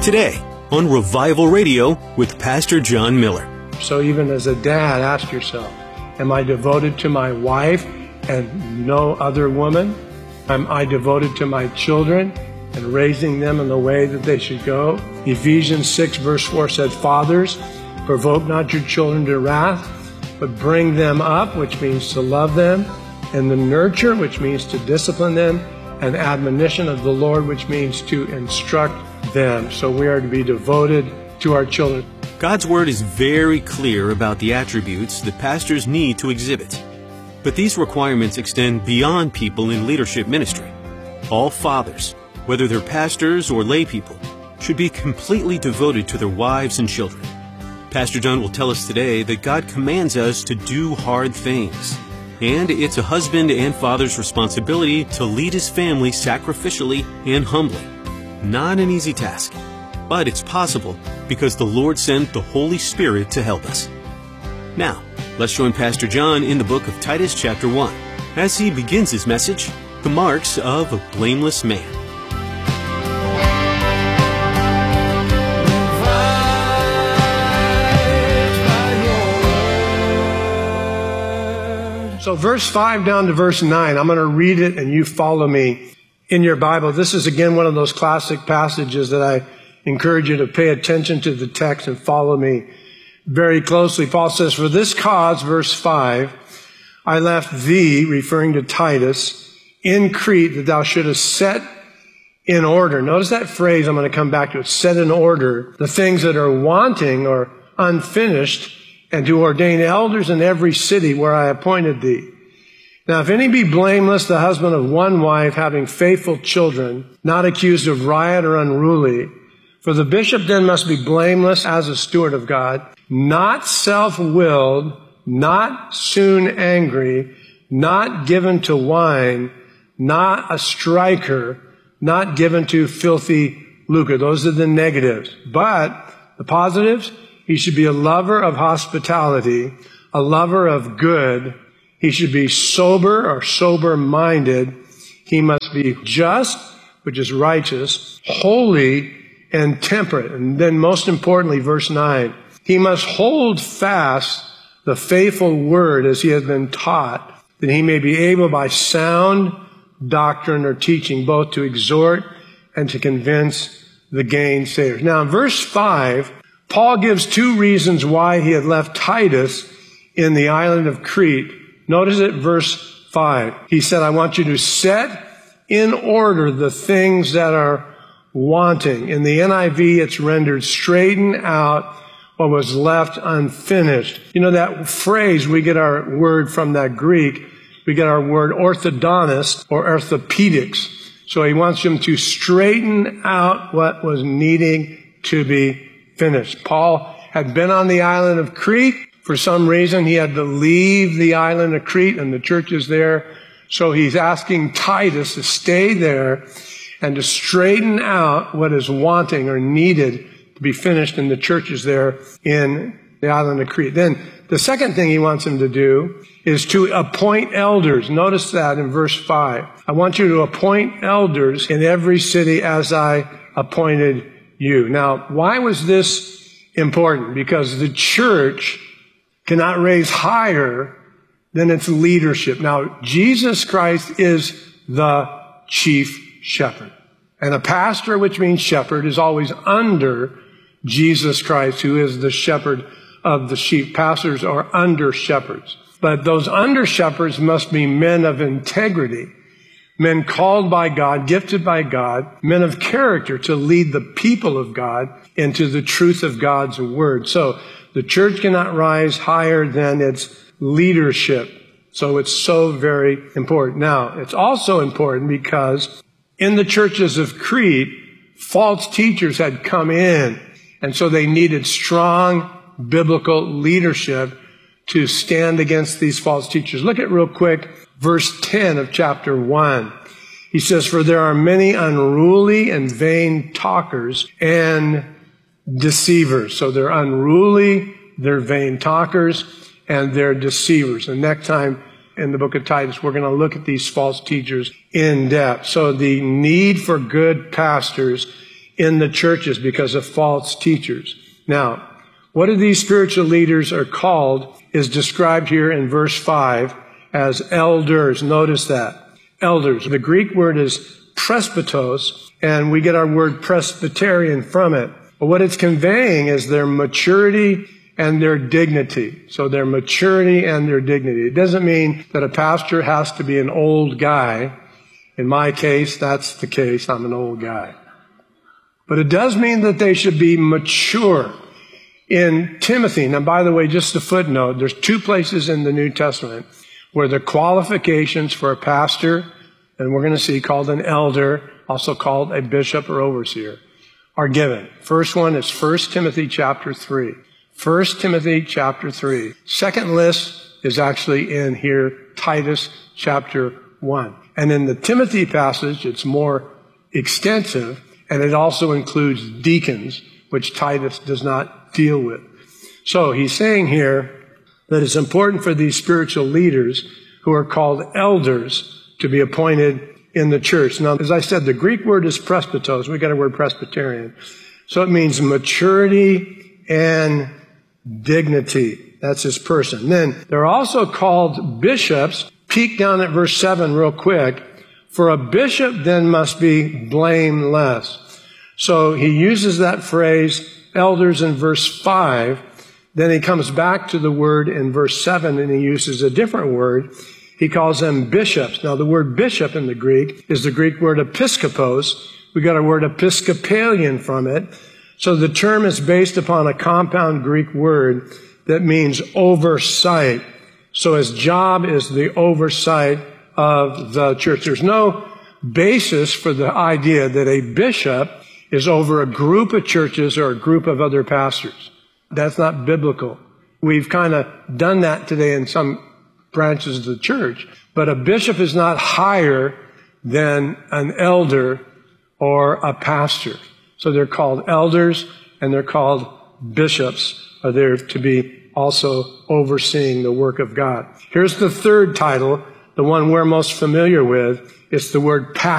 today on Revival Radio with Pastor John Miller. So even as a dad, ask yourself, am I devoted to my wife and no other woman? Am I devoted to my children and raising them in the way that they should go? Ephesians 6 verse 4 said, Fathers, provoke not your children to wrath, but bring them up, which means to love them, and the nurture, which means to discipline them, and admonition of the Lord, which means to instruct them. So we are to be devoted to our children. God's Word is very clear about the attributes that pastors need to exhibit. But these requirements extend beyond people in leadership ministry. All fathers, whether they're pastors or lay people, should be completely devoted to their wives and children. Pastor John will tell us today that God commands us to do hard things. And it's a husband and father's responsibility to lead his family sacrificially and humbly. Not an easy task, but it's possible because the Lord sent the Holy Spirit to help us. Now, let's join Pastor John in the book of Titus chapter 1 as he begins his message, The Marks of a Blameless Man. So verse 5 down to verse 9, I'm going to read it and you follow me in your Bible. This is again one of those classic passages that I encourage you to pay attention to the text and follow me very closely. Paul says, For this cause, verse 5, I left thee, referring to Titus, in Crete, that thou shouldest set in order. Notice that phrase, I'm going to come back to it, set in order the things that are wanting or unfinished, and to ordain elders in every city where I appointed thee. Now, if any be blameless, the husband of one wife, having faithful children, not accused of riot or unruly, for the bishop then must be blameless as a steward of God, not self-willed, not soon angry, not given to wine, not a striker, not given to filthy lucre. Those are the negatives. But the positives, he should be a lover of hospitality, a lover of good. He should be sober or sober-minded. He must be just, which is righteous, holy, and temperate. And then most importantly, verse 9, he must hold fast the faithful word as he has been taught, that he may be able by sound doctrine or teaching both to exhort and to convince the gainsayers. Now in verse 5, Paul gives two reasons why he had left Titus in the island of Crete. Notice it, verse 5. He said, I want you to set in order the things that are wanting. In the NIV, it's rendered straighten out what was left unfinished. You know that phrase, we get our word from that Greek. We get our word orthodontist or orthopedics. So he wants them to straighten out what was needing to be finished. Paul had been on the island of Crete. For some reason, he had to leave the island of Crete and the churches there. So he's asking Titus to stay there and to straighten out what is wanting or needed to be finished in the churches there in the island of Crete. Then the second thing he wants him to do is to appoint elders. Notice that in verse 5. I want you to appoint elders in every city as I appointed you. Now, why was this important? Because the church cannot raise higher than its leadership. Now, Jesus Christ is the chief shepherd. And a pastor, which means shepherd, is always under Jesus Christ, who is the shepherd of the sheep. Pastors are under shepherds. But those under shepherds must be men of integrity, men called by God, gifted by God, men of character to lead the people of God into the truth of God's word. So the church cannot rise higher than its leadership. So it's so very important. Now, it's also important because in the churches of Crete, false teachers had come in. And so they needed strong biblical leadership to stand against these false teachers. Look at real quick verse 10 of chapter 1. He says, For there are many unruly and vain talkers and deceivers. So they're unruly, they're vain talkers, and they're deceivers. And next time in the book of Titus, we're going to look at these false teachers in depth. So the need for good pastors in the churches because of false teachers. Now, what are these spiritual leaders are called is described here in verse 5 as elders. Notice that. Elders. The Greek word is presbytos, and we get our word Presbyterian from it. But what it's conveying is their maturity and their dignity. So their maturity and their dignity. It doesn't mean that a pastor has to be an old guy. In my case, that's the case. I'm an old guy. But it does mean that they should be mature. In Timothy, now by the way, just a footnote, there's 2 places in the New Testament where the qualifications for a pastor, and we're going to see called an elder, also called a bishop or overseer, are given. First one is 1 Timothy chapter 3. 1 Timothy chapter 3. Second list is actually in here, Titus chapter 1. And in the Timothy passage, it's more extensive, and it also includes deacons, which Titus does not deal with. So he's saying here that it's important for these spiritual leaders who are called elders to be appointed in the church. Now, as I said, the Greek word is presbytos. We got a word Presbyterian. So it means maturity and dignity. That's his person. Then they're also called bishops. Peek down at verse 7 real quick. For a bishop then must be blameless. So he uses that phrase, elders, in verse 5. Then he comes back to the word in verse 7 and he uses a different word. He calls them bishops. Now the word bishop in the Greek is the Greek word episkopos. We got our word Episcopalian from it. So the term is based upon a compound Greek word that means oversight. So his job is the oversight of the church. There's no basis for the idea that a bishop is over a group of churches or a group of other pastors. That's not biblical. We've kind of done that today in some branches of the church. But a bishop is not higher than an elder or a pastor. So they're called elders and they're called bishops. Are there to be also overseeing the work of God. Here's the third title, the one we're most familiar with. It's the word pastor.